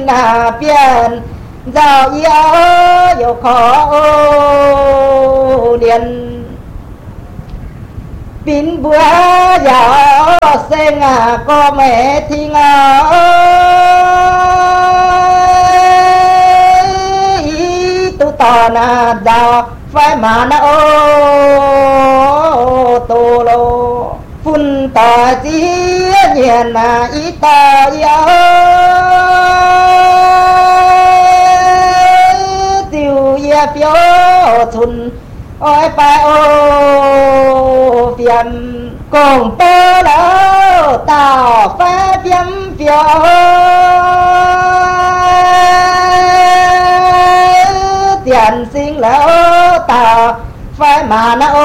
xin biển giàu yêu khó điện pin bữa giàu sen có mẹ thì tu tò na giàu phải mà na ô tô lô phun tà chi nhiên ý ta tiêu phiếu thun ôi pa ô phiền cùng tơ lỡ tao phải phiền phiếu tiền sinh lỡ tao phải mà nó